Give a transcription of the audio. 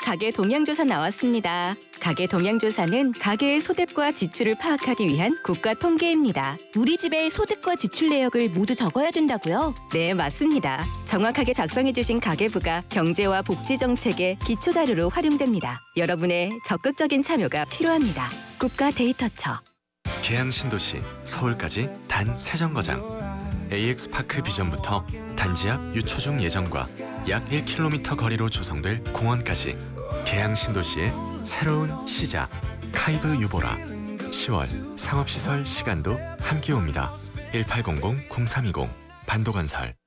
가계 동향조사 나왔습니다. 가계 동향조사는 가계의 소득과 지출을 파악하기 위한 국가 통계입니다. 우리 집의 소득과 지출 내역을 모두 적어야 된다고요? 네, 맞습니다. 정확하게 작성해주신 가계부가 경제와 복지 정책의 기초 자료로 활용됩니다. 여러분의 적극적인 참여가 필요합니다. 국가 데이터처. 계양 신도시 서울까지 단 3정거장. AX파크 비전부터 단지 앞 유초중 예정과 약 1km 거리로 조성될 공원까지 계양 신도시의 새로운 시작. 카이브 유보라. 10월 상업시설 시간도 함께 옵니다. 1800-0320 반도건설.